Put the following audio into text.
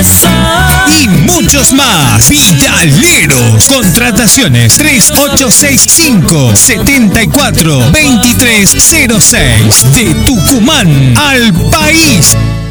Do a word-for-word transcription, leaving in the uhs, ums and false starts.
y muchos más. Vidaleros. Contrataciones tres ocho seis cinco, siete cuatro, dos tres cero seis. De Tucumán al país.